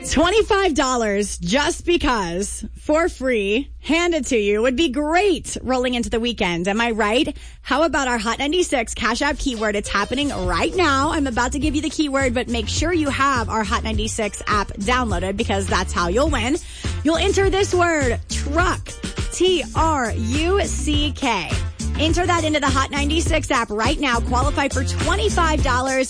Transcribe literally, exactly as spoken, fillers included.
twenty-five dollars just because, for free, handed to you would be great rolling into the weekend. Am I right? How about our Hot ninety-six Cash App keyword? It's happening right now. I'm about to give you the keyword, but make sure you have our Hot ninety-six app downloaded because that's how you'll win. You'll enter this word, truck, T R U C K. Enter that into the Hot ninety-six app right now. Qualify for twenty-five dollars.